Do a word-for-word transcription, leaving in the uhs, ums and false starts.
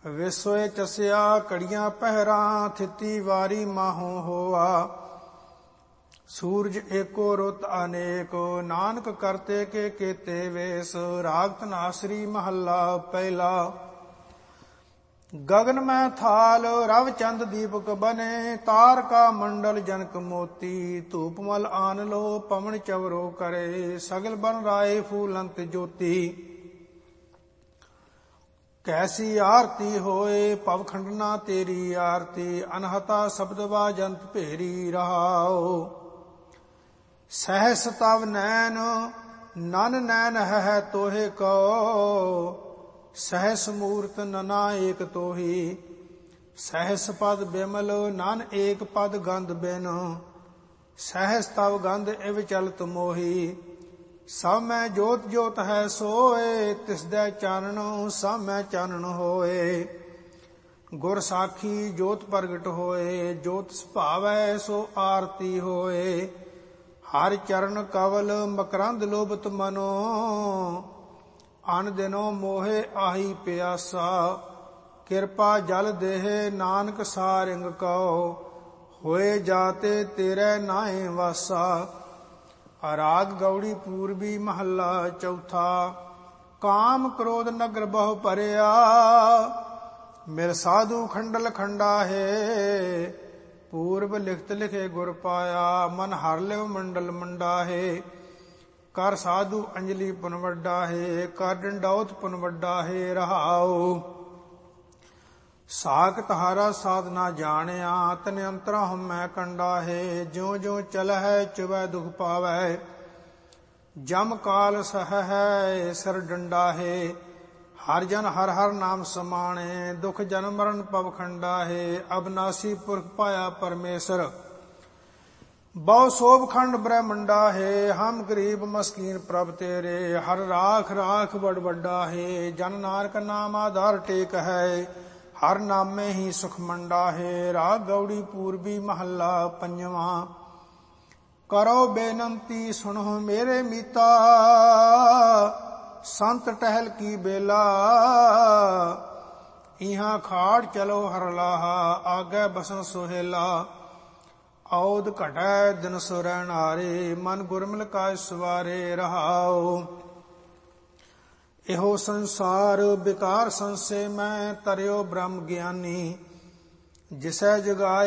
ਵਿਸੋਏ ਚਸਿਆ ਕੜੀਆਂ ਪਹਿਰਾਂ, ਥਿਤੀ ਵਾਰੀ ਮਾਹੋਂ ਹੋਆ। ਸੂਰਜ ਏਕੋ ਰੁੱਤ ਅਨੇਕ, ਨਾਨਕ ਕਰਤੇ ਕੇ ਕੇਤੇ ਵੇਸ। ਰਾਗ ਧਨਾਸਰੀ ਮਹੱਲਾ ਪਹਿਲਾ। ਗगन में थाल रव चंद दीपक बने, तार का मंडल जनक मोती। धूप मल आन लो पवन चवरो करे, सगल बन राय फूलंत ज्योति। कैसी आरती होए पवखंडना तेरी आरती, अनहता शब्द बाजंत भेरी रहाओ। सहस तव नैन नन नैन है तोहे कहो, सहस मूर्त नना एक तोही। सहस पद बिमल नन एक पद गंध बिन, सहस तव गंध इव चलत मोही। सब मैं जोत जोत है सोए, तिसदै चानन सब मैं चानन होए। गुर साखी जोत प्रगट होए, जोत सुभावै सो आरती होए। हर चरण कवल मकरंद लोभत मनो, अन दिनो मोहे आही प्यासा। किरपा जल देह नानक सारिंग कहो, होए जाते तेरे नाए वासा। राग गौड़ी पूर्वी महला चौथा। काम क्रोध नगर बहु भरिया, मिल साधु खंडल खंडा है। पूर्व लिखत लिखे गुर पाया, मन हर लिव मंडल मंडा है। कर साधु अंजलि पुन वड्डा है, कर डंडौत पुन वड्डा है रहाओ। साख तहारा साधना जानिया, तन अंतरा हम मैं कंडा है। ज्यो ज्यो चल है चुवै दुख पावै, जम काल सह है सिर डंडा है। हर जन हर हर नाम समाणे, दुख जन मरण पवखंडा है। अबनासी पुरख पाया परमेश्वर, बहु शोभ खंड ब्रह्मंडा है। हम गरीब मस्कीन प्रभ तेरे, हर राख राख बड़ बड्डा है। जन नानक नाम आधार टेक है, हर नामे ही सुख मंडा है। राग गौड़ी पूर्वी महला पंजवा। करो बेनंती सुनो मेरे मीता, संत टहल की बेला। इहाँ खाड़ चलो हर लाहा, आगे बसन सोहेला। औद घटै दिन सुरैन हारे, मन गुरमिल का सवारे रहाओ। एहो संसार विकार संशय मैं, तरियो ब्रह्म ज्ञानी। जिसै जगाए